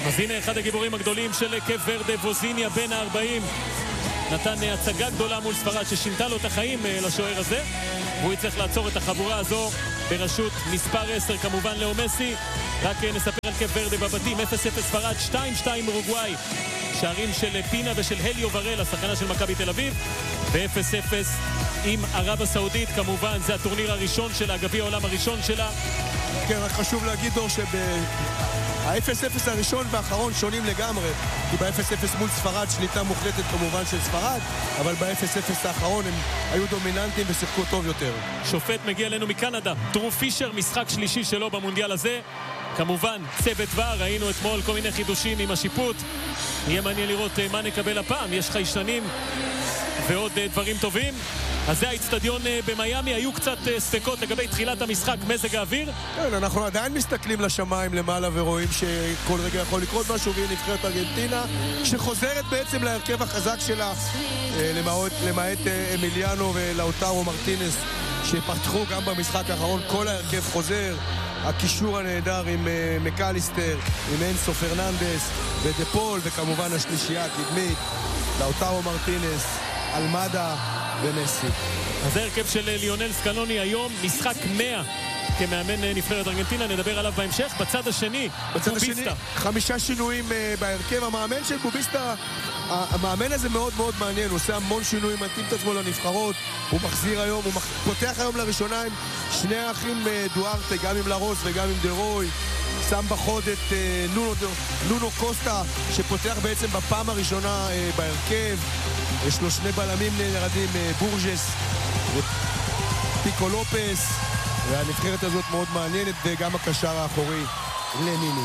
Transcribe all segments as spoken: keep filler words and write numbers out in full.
אז הנה אחד הגיבורים הגדולים של קייפ ורדה, ווזיניה בן ה-ארבעים, נתן הצגה גדולה מול ספרד ששינתה לו את החיים לשוער הזה, והוא יצטרך לעצור את החבורה הזו בראשות מספר עשר כמובן לאו מסי. רק נספר על קייפ ורדה בבתים, אפס אפס ספרד, שתיים שתיים אורוגוואי, שערים של פינה ושל הליו ורל, השחקנה של מכבי תל אביב, ו-אפס אפס עם ערב הסעודית, כמובן זה הטורניר הראשון שלה, גביע העולם הראשון שלה. כן, רק חשוב להגיד דור שב-ה-אפס אפס הראשון והאחרון שונים לגמרי, כי ב-אפס אפס מול ספרד שליטה מוחלטת כמובן של ספרד, אבל ב-אפס אפס האחרון הם היו דומיננטיים ושיחקו טוב יותר. שופט מגיע אלינו מקנדה, דרו פישר, משחק שלישי שלו במונדיאל הזה. כמובן, צוות ור, ראינו אתמול כל מיני חידושים עם השיפוט. יהיה מעניין לראות מה נקבל הפעם, יש חיישנים ועוד דברים טובים. אז זה האצטדיון במיימי, היו קצת ספקות לגבי תחילת המשחק, מזג האוויר. כן, אנחנו עדיין מסתכלים לשמיים למעלה ורואים שכל רגע יכול לקרות משהו, והיא נבחרת ארגנטינה, שחוזרת בעצם להרכב החזק שלה, למעט, למעט אמיליאנו ולאוטרו מרטינס, שפתחו גם במשחק האחרון, כל ההרכב חוזר. הקישור הנהדר עם uh, מקליסטר, עם אנסו פרננדס ודפול, וכמובן השלישייה הקדמית, לאוטרו מרטינס, אלמדה ומסי. אז הרכב של ליונל סקלוני היום, משחק מאה כמאמן נבחרת ארגנטינה, נדבר עליו בהמשך. בצד השני, בצד בוביסטה. השני, חמישה שינויים uh, בהרכב. המאמן של בוביסטה, המאמן הזה מאוד מאוד מעניין, הוא עושה המון שינויים, מתאים את עצמו לנבחרות, הוא מחזיר היום, הוא מח... פותח היום לראשונה עם שני האחים דוארטה, גם עם לרוס וגם עם דרוי, שם בחוד את uh, נונו, נונו קוסטה, שפותח בעצם בפעם הראשונה uh, בהרכב. יש לו שני בלמים נרדים, uh, בורג'ס ופיקו לופס, והנבחרת הזאת מאוד מעניינת, וגם הקשר האחורי לניני.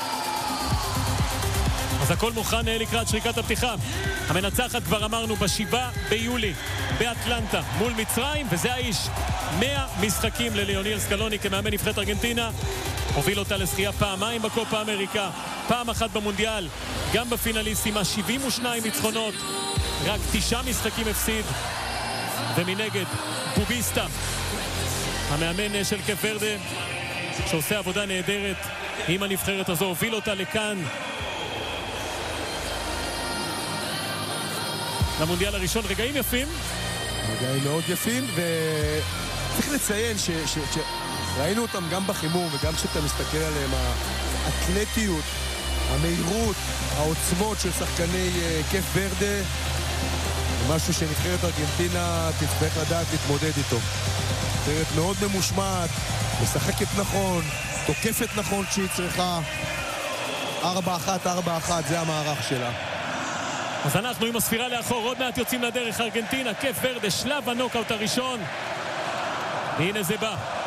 אז הכל מוכן לקראת שריקת הפתיחה. המנצחת כבר אמרנו בשבעה ביולי באטלנטה מול מצרים, וזה האיש. מאה משחקים לליונל סקלוני כמאמן נבחרת ארגנטינה, הוביל אותה לזכייה פעמיים בקופה אמריקה, פעם אחת במונדיאל, גם בפינליסימה, שבעים ושניים ניצחונות, רק תשעה משחקים הפסיד. ומנגד בוביסטה, המאמן של קייפ ורדה, שעושה עבודה נהדרת עם הנבחרת הזו, הוביל אותה לכאן למונדיאל הראשון. רגעים יפים, רגעים מאוד יפים, וצריך לציין ש... ש... ש... ראינו אותם גם בחימום, וגם כשאתה מסתכל עליהם, האתלטיות, המהירות, העוצמות של שחקני קייפ ורדה, משהו שנבחרת ארגנטינה תצטרך לדעת להתמודד איתו. נבחרת מאוד ממושמעת, משחקת נכון, תוקפת נכון כשהיא צריכה. ארבע אחת, ארבע אחת, זה המערך שלה. אז אנחנו עם הספירה לאחור, עוד מעט יוצאים לדרך ארגנטינה, קייפ ורדה, שלב הנוקאוט הראשון. הנה זה בא.